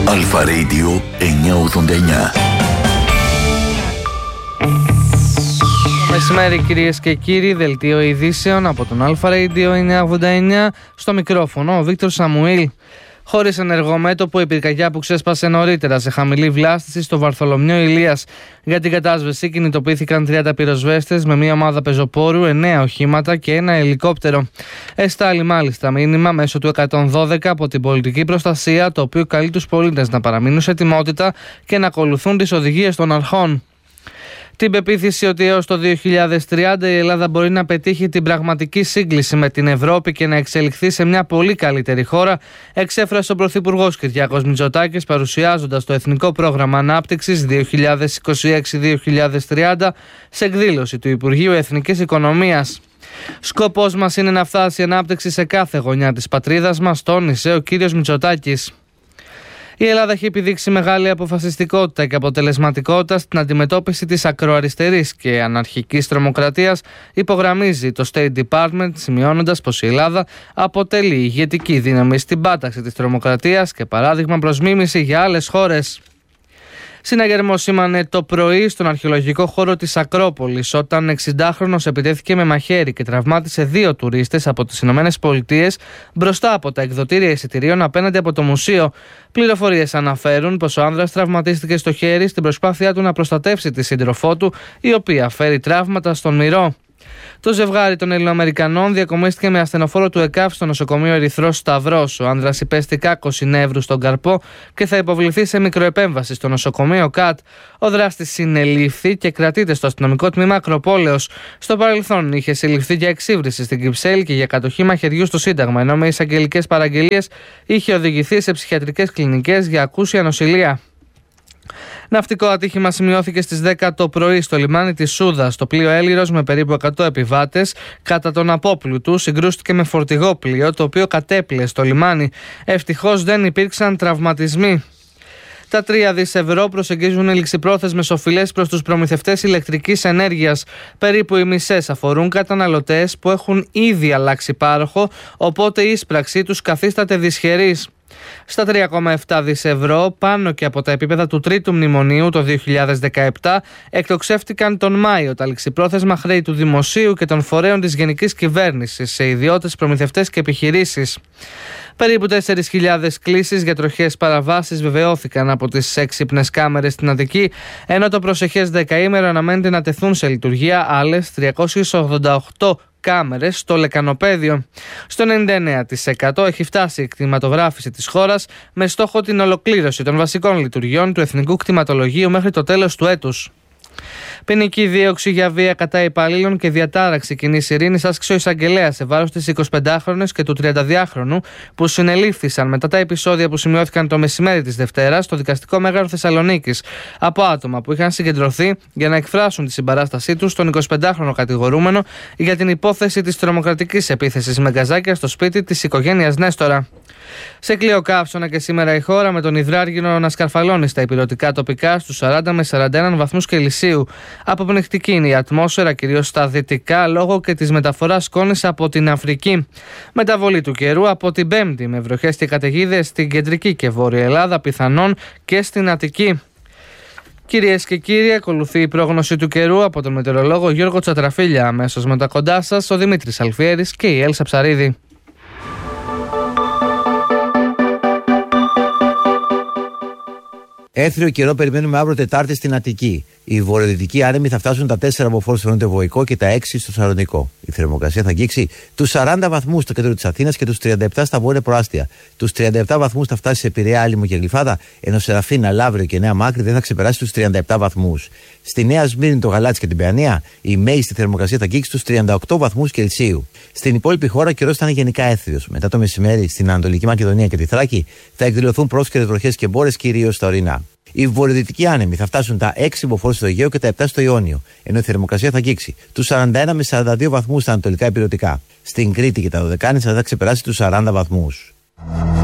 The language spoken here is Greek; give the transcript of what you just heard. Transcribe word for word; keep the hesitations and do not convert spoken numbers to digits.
Αλφα Radio εννιακόσια ογδόντα εννιά. Μεσημέρι κυρίες και κύριοι, δελτίο ειδήσεων από τον Αλφα Radio εννιακόσια ογδόντα εννιά. Στο μικρόφωνο ο Βίκτορ Σαμουήλ. Χωρίς ενεργομέτωπο, η πυρκαγιά που ξέσπασε νωρίτερα σε χαμηλή βλάστηση στο Βαρθολομιό Ηλίας. Για την κατάσβεση κινητοποιήθηκαν τριάντα πυροσβέστες με μια ομάδα πεζοπόρου, εννέα οχήματα και ένα ελικόπτερο. Εστάλει μάλιστα μήνυμα μέσω του εκατόν δώδεκα από την πολιτική προστασία, το οποίο καλεί τους πολίτες να παραμείνουν σε ετοιμότητα και να ακολουθούν τις οδηγίες των αρχών. Την πεποίθηση ότι έως το δύο χιλιάδες τριάντα η Ελλάδα μπορεί να πετύχει την πραγματική σύγκληση με την Ευρώπη και να εξελιχθεί σε μια πολύ καλύτερη χώρα, εξέφρασε ο Πρωθυπουργός Κυριάκος Μητσοτάκης παρουσιάζοντας το Εθνικό Πρόγραμμα Ανάπτυξης δύο χιλιάδες είκοσι έξι με δύο χιλιάδες τριάντα σε εκδήλωση του Υπουργείου Εθνικής Οικονομίας. Σκοπός μας είναι να φτάσει η ανάπτυξη σε κάθε γωνιά της πατρίδας μας, τόνισε ο κύριος Μητσοτάκης. Η Ελλάδα έχει επιδείξει μεγάλη αποφασιστικότητα και αποτελεσματικότητα στην αντιμετώπιση της ακροαριστερής και αναρχικής τρομοκρατίας, υπογραμμίζει το State Department, σημειώνοντας πως η Ελλάδα αποτελεί ηγετική δύναμη στην πάταξη της τρομοκρατίας και παράδειγμα προς μίμηση για άλλες χώρες. Συναγερμός σήμανε το πρωί στον αρχαιολογικό χώρο της Ακρόπολης όταν εξηντάχρονος επιτέθηκε με μαχαίρι και τραυμάτισε δύο τουρίστες από τις Ηνωμένες Πολιτείες μπροστά από τα εκδοτήρια εισιτηρίων απέναντι από το μουσείο. Πληροφορίες αναφέρουν πως ο άνδρας τραυματίστηκε στο χέρι στην προσπάθειά του να προστατεύσει τη σύντροφό του, η οποία φέρει τραύματα στον μυρό. Το ζευγάρι των Ελληνοαμερικανών διακομίστηκε με ασθενοφόρο του ΕΚΑΒ στο νοσοκομείο Ερυθρός Σταυρός. Ο άνδρας υπέστη κάκωση νεύρου στον καρπό και θα υποβληθεί σε μικροεπέμβαση στο νοσοκομείο ΚΑΤ. Ο δράστης συνελήφθη και κρατείται στο αστυνομικό τμήμα Ακροπόλεως. Στο παρελθόν είχε συλληφθεί για εξύβριση στην Κυψέλη και για κατοχή μαχαιριού στο Σύνταγμα, ενώ με εισαγγελικές παραγγελίες είχε οδηγηθεί σε ψυχιατρικές κλινικές για ακούσια νοσηλεία. Ναυτικό ατύχημα σημειώθηκε στις δέκα το πρωί στο λιμάνι της Σούδας. Το πλοίο Έλυρος με περίπου εκατό επιβάτες κατά τον απόπλου του συγκρούστηκε με φορτηγό πλοίο, το οποίο κατέπλε στο λιμάνι. Ευτυχώς δεν υπήρξαν τραυματισμοί. Τα τρία δισεκατομμύρια ευρώ προσεγγίζουν ληξιπρόθεσμες οφειλές προς τους προμηθευτές ηλεκτρικής ενέργειας. Περίπου οι μισές αφορούν καταναλωτές που έχουν ήδη αλλάξει πάροχο, οπότε η ίσπραξή τους καθίσταται δυσχερής. Στα τρία κόμμα επτά δισεκατομμύρια ευρώ, πάνω και από τα επίπεδα του τρίτου μνημονίου το δύο χιλιάδες δεκαεπτά, εκτοξεύτηκαν τον Μάιο τα ληξιπρόθεσμα χρέη του Δημοσίου και των φορέων της Γενικής Κυβέρνησης σε ιδιώτες, προμηθευτές και επιχειρήσεις. Περίπου τέσσερις χιλιάδες κλήσεις για τροχαίες παραβάσεις βεβαιώθηκαν από τις έξυπνες κάμερες στην Αττική, ενώ το προσεχές δεκαήμερο αναμένεται να τεθούν σε λειτουργία άλλες τριακόσιες ογδόντα οκτώ κάμερες στο λεκανοπέδιο. Στο ενενήντα εννέα τοις εκατό έχει φτάσει η κτηματογράφηση της χώρας με στόχο την ολοκλήρωση των βασικών λειτουργιών του Εθνικού Κτηματολογίου μέχρι το τέλος του έτους. Ποινική δίωξη για βία κατά υπαλλήλων και διατάραξη κοινής ειρήνης άσκησε ο εισαγγελέας σε βάρος της εικοσιπεντάχρονης και του τριανταδυάχρονου που συνελήφθησαν μετά τα επεισόδια που σημειώθηκαν το μεσημέρι της Δευτέρας στο δικαστικό μέγαρο Θεσσαλονίκης από άτομα που είχαν συγκεντρωθεί για να εκφράσουν τη συμπαράστασή τους στον εικοσιπεντάχρονο κατηγορούμενο για την υπόθεση της τρομοκρατικής επίθεσης με γκαζάκια στο σπίτι της οικογένειας Νέστορα. Σε κλειοκαύσωνα και σήμερα η χώρα με τον υδράργυρο να σκαρφαλώνει στα ηπειρωτικά τοπικά στους σαράντα με σαράντα ένα βαθμούς Κελσίου. Αποπνιχτική είναι η ατμόσφαιρα κυρίως στα δυτικά λόγω και της μεταφοράς σκόνης από την Αφρική. Μεταβολή του καιρού από την Πέμπτη με βροχές και καταιγίδες στην κεντρική και βόρεια Ελλάδα, πιθανόν και στην Αττική. Κυρίες και κύριοι, ακολουθεί η πρόγνωση του καιρού από τον μετεωρολόγο Γιώργο Τσατραφίλια. Αμέσως μετά κοντά σας ο Δημήτρης Αλφιέρης και η Έλσα Ψαρίδη. Έθριο καιρό περιμένουμε αύριο Τετάρτη στην Αττική. Οι βορειοδυτικοί άνεμοι θα φτάσουν τα τέσσερα μποφόρ στο νοτιοβοϊκό και τα έξι στο Σαλονικό. Η θερμοκρασία θα αγγίξει τους σαράντα βαθμούς στο κέντρο της Αθήνας και τους τριάντα επτά στα βόρεια προάστια. Τους τριάντα επτά βαθμούς θα φτάσει σε Πειραιά, Άλυμο και Γλυφάδα, ενώ σε Ραφίνα, Λαύριο και Νέα Μάκρη δεν θα ξεπεράσει τους τριάντα επτά βαθμούς. Στη Νέα Σμύρνη, το Γαλάτσι και την Παιανία, η μέγιστη θερμοκρασία θα αγγίξει τους τριάντα οκτώ βαθμούς Κελσίου. Στην υπόλοιπη χώρα ο καιρός θα είναι γενικά έθριος. Μετά το μεσημέρι στην Ανατολική Μακεδονία και τη Θράκη θα εκδηλωθούν πρόσκαιρες βροχές και μπόρες κυρίως στα ορεινά. Οι βορειοδυτικοί άνεμοι θα φτάσουν τα έξι μποφόρ στο Αιγαίο και τα επτά στο Ιόνιο, ενώ η θερμοκρασία θα αγγίξει τους σαράντα ένα με σαράντα δύο βαθμούς στα ανατολικά ηπειρωτικά. Στην Κρήτη και τα Δωδεκάνησα θα ξεπεράσει τους σαράντα βαθμούς.